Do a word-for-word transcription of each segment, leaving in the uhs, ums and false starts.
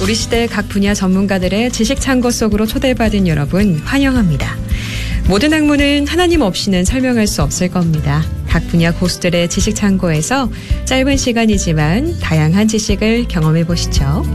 우리 시대 각 분야 전문가들의 지식 창고 속으로 초대받은 여러분 환영합니다. 모든 학문은 하나님 없이는 설명할 수 없을 겁니다. 각 분야 고수들의 지식 창고에서 짧은 시간이지만 다양한 지식을 경험해 보시죠.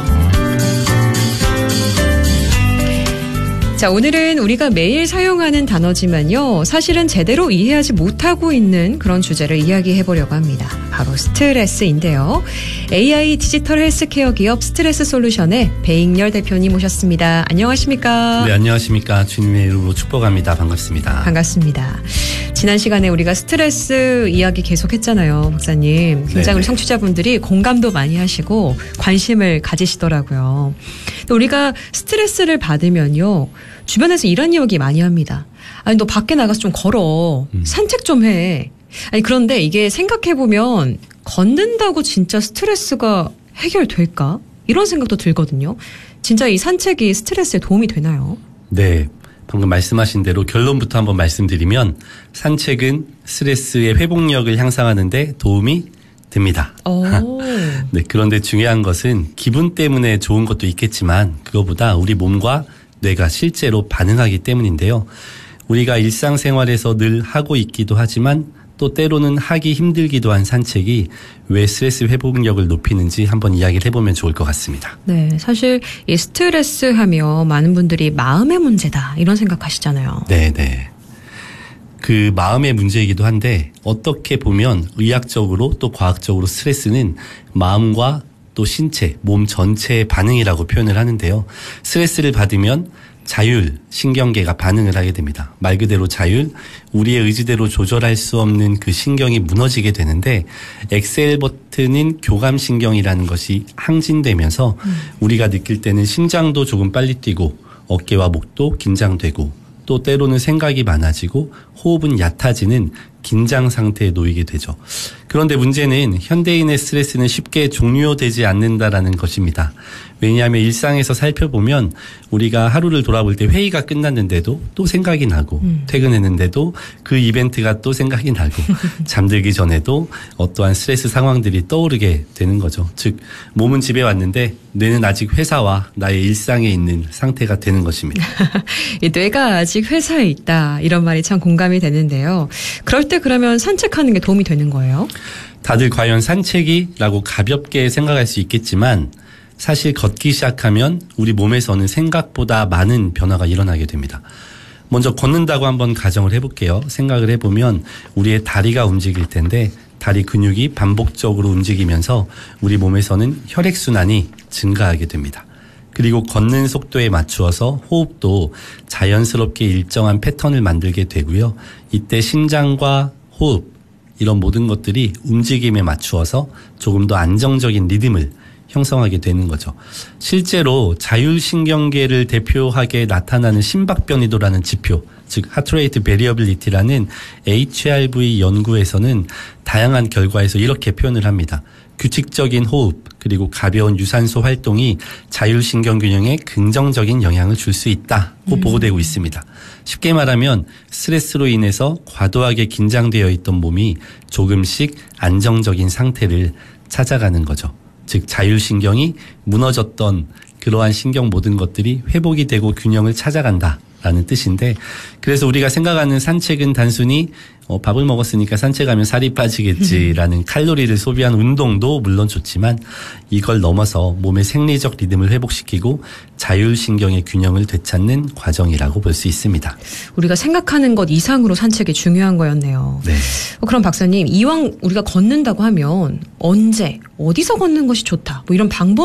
자, 오늘은 우리가 매일 사용하는 단어지만요. 사실은 제대로 이해하지 못하고 있는 그런 주제를 이야기해 보려고 합니다. 바로 스트레스인데요. 에이아이 디지털 헬스케어 기업 스트레스 솔루션의 배익렬 대표님 모셨습니다. 안녕하십니까? 네, 안녕하십니까. 주님의 이름으로 축복합니다. 반갑습니다. 반갑습니다. 지난 시간에 우리가 스트레스 이야기 계속했잖아요, 박사님. 굉장히 우리 청취자분들이 공감도 많이 하시고 관심을 가지시더라고요. 또 우리가 스트레스를 받으면요. 주변에서 이런 이야기 많이 합니다. 아니, 너 밖에 나가서 좀 걸어. 음. 산책 좀 해. 아니, 그런데 이게 생각해보면 걷는다고 진짜 스트레스가 해결될까? 이런 생각도 들거든요. 진짜 이 산책이 스트레스에 도움이 되나요? 네. 방금 말씀하신 대로 결론부터 한번 말씀드리면 산책은 스트레스의 회복력을 향상하는데 도움이 됩니다. 네, 그런데 중요한 것은 기분 때문에 좋은 것도 있겠지만 그거보다 우리 몸과 뇌가 실제로 반응하기 때문인데요. 우리가 일상생활에서 늘 하고 있기도 하지만 또 때로는 하기 힘들기도 한 산책이 왜 스트레스 회복력을 높이는지 한번 이야기를 해보면 좋을 것 같습니다. 네, 사실 이 스트레스 하면 많은 분들이 마음의 문제다 이런 생각하시잖아요. 네, 네. 그 마음의 문제이기도 한데 어떻게 보면 의학적으로 또 과학적으로 스트레스는 마음과 또 신체, 몸 전체의 반응이라고 표현을 하는데요. 스트레스를 받으면 자율 신경계가 반응을 하게 됩니다. 말 그대로 자율, 우리의 의지대로 조절할 수 없는 그 신경이 무너지게 되는데 엑셀 버튼인 교감신경이라는 것이 항진되면서 음. 우리가 느낄 때는 심장도 조금 빨리 뛰고 어깨와 목도 긴장되고 또 때로는 생각이 많아지고 호흡은 얕아지는 긴장 상태에 놓이게 되죠. 그런데 문제는 현대인의 스트레스는 쉽게 종료되지 않는다라는 것입니다. 왜냐하면 일상에서 살펴보면 우리가 하루를 돌아볼 때 회의가 끝났는데도 또 생각이 나고 음. 퇴근했는데도 그 이벤트가 또 생각이 나고 잠들기 전에도 어떠한 스트레스 상황들이 떠오르게 되는 거죠. 즉 몸은 집에 왔는데 뇌는 아직 회사와 나의 일상에 있는 상태가 되는 것입니다. 이 뇌가 아직 회사에 있다 이런 말이 참 공감이 되는데요. 그럴 때 그러면 산책하는 게 도움이 되는 거예요? 다들 과연 산책이라고 가볍게 생각할 수 있겠지만 사실 걷기 시작하면 우리 몸에서는 생각보다 많은 변화가 일어나게 됩니다. 먼저 걷는다고 한번 가정을 해볼게요. 생각을 해보면 우리의 다리가 움직일 텐데 다리 근육이 반복적으로 움직이면서 우리 몸에서는 혈액순환이 증가하게 됩니다. 그리고 걷는 속도에 맞추어서 호흡도 자연스럽게 일정한 패턴을 만들게 되고요. 이때 심장과 호흡 이런 모든 것들이 움직임에 맞추어서 조금 더 안정적인 리듬을 형성하게 되는 거죠. 실제로 자율신경계를 대표하게 나타나는 심박변이도라는 지표, 즉 하트레이트 베리어빌리티라는 에이치알브이 연구에서는 다양한 결과에서 이렇게 표현을 합니다. 규칙적인 호흡 그리고 가벼운 유산소 활동이 자율신경 균형에 긍정적인 영향을 줄 수 있다고 음. 보고되고 있습니다. 쉽게 말하면 스트레스로 인해서 과도하게 긴장되어 있던 몸이 조금씩 안정적인 상태를 찾아가는 거죠. 즉 자율신경이 무너졌던 그러한 신경 모든 것들이 회복이 되고 균형을 찾아간다라는 뜻인데 그래서 우리가 생각하는 산책은 단순히 어, 밥을 먹었으니까 산책하면 살이 빠지겠지라는 칼로리를 소비한 운동도 물론 좋지만 이걸 넘어서 몸의 생리적 리듬을 회복시키고 자율신경의 균형을 되찾는 과정이라고 볼 수 있습니다. 우리가 생각하는 것 이상으로 산책이 중요한 거였네요. 네. 어, 그럼 박사님 이왕 우리가 걷는다고 하면 언제 어디서 걷는 것이 좋다 뭐 이런 방법